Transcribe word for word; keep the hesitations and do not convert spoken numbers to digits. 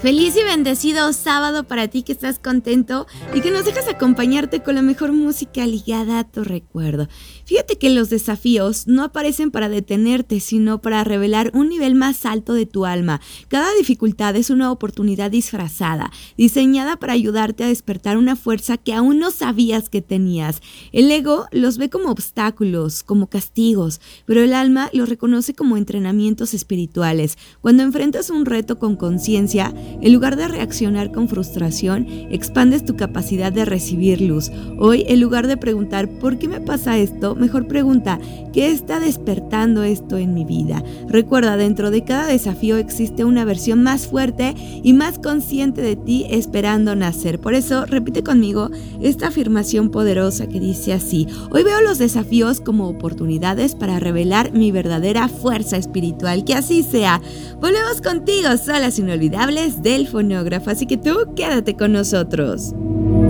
Feliz y bendecido sábado para ti que estás contento y que nos dejas acompañarte con la mejor música ligada a tu recuerdo. Fíjate que los desafíos no aparecen para detenerte, sino para revelar un nivel más alto de tu alma. Cada dificultad es una oportunidad disfrazada, diseñada para ayudarte a despertar una fuerza que aún no sabías que tenías. El ego los ve como obstáculos, como castigos, pero el alma los reconoce como entrenamientos espirituales. Cuando enfrentas un reto con conciencia, en lugar de reaccionar con frustración, expandes tu capacidad de recibir luz. Hoy, en lugar de preguntar ¿por qué me pasa esto?, mejor pregunta ¿qué está despertando esto en mi vida? Recuerda, dentro de cada desafío existe una versión más fuerte y más consciente de ti esperando nacer. Por eso, repite conmigo esta afirmación poderosa que dice así: hoy veo los desafíos como oportunidades para revelar mi verdadera fuerza espiritual. Que así sea. Volvemos contigo, solas inolvidables del fonógrafo, así que tú quédate con nosotros.